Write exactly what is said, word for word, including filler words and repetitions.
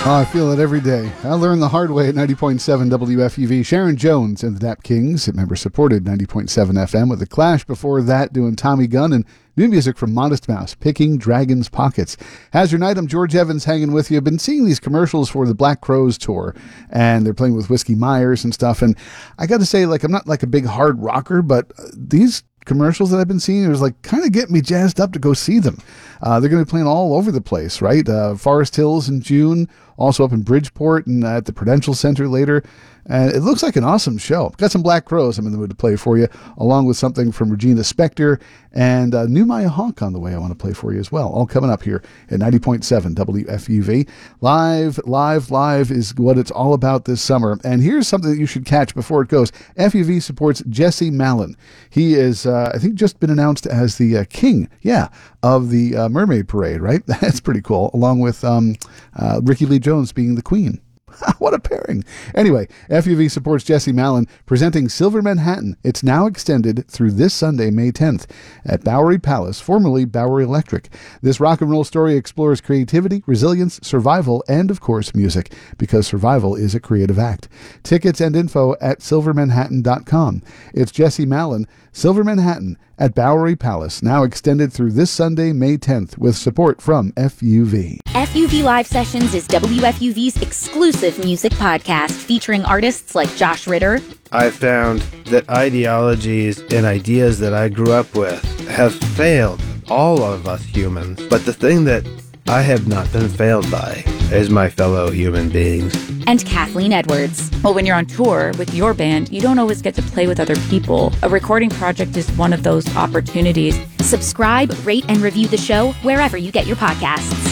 Oh, I feel it every day. I learned the hard way at ninety point seven W F U V. Sharon Jones and the Dap Kings, at member-supported ninety point seven F M, with The Clash before that doing Tommy Gunn, and new music from Modest Mouse, Picking Dragon's Pockets. How's your night? I'm George Evans hanging with you. I've been seeing these commercials for the Black Crowes tour, and they're playing with Whiskey Myers and stuff, and I got to say, like, I'm not like a big hard rocker, but these commercials that I've been seeing, it was like kind of getting me jazzed up to go see them. Uh, they're going to be playing all over the place, right? Uh, Forest Hills in June, also up in Bridgeport and uh, at the Prudential Center later. And it looks like an awesome show. Got some Black Crowes I'm in the mood to play for you, along with something from Regina Spektor and uh, New Maya Hawk on the way I want to play for you as well. All coming up here at ninety point seven W F U V. Live, live, live is what it's all about this summer. And here's something that you should catch before it goes. F U V supports Jesse Malin. He is, uh, I think, just been announced as the uh, king, yeah, of the uh, Mermaid Parade, right? That's pretty cool, along with um, uh, Ricky Lee Jones being the queen. What a pairing. Anyway, F U V supports Jesse Malin, presenting Silver Manhattan. It's now extended through this Sunday, May tenth, at Bowery Palace, formerly Bowery Electric. This rock and roll story explores creativity, resilience, survival, and, of course, music, because survival is a creative act. Tickets and info at silver manhattan dot com. It's Jesse Malin, Silver Manhattan, at Bowery Palace, now extended through this Sunday, May tenth, with support from F U V. F U V Live Sessions is W F U V's exclusive music podcast featuring artists like Josh Ritter. I found that ideologies and ideas that I grew up with have failed all of us humans. But the thing that I have not been failed by is my fellow human beings. And Kathleen Edwards. Well, when you're on tour with your band, you don't always get to play with other people. A recording project is one of those opportunities. Subscribe, rate, and review the show wherever you get your podcasts.